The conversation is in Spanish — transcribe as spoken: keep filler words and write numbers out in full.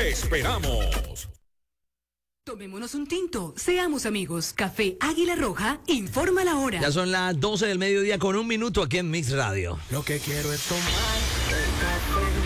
¡Te esperamos! Tomémonos un tinto, seamos amigos. Café Águila Roja, informa la hora. Ya son las doce del mediodía con un minuto aquí en Mix Radio. Lo que quiero es tomar el café.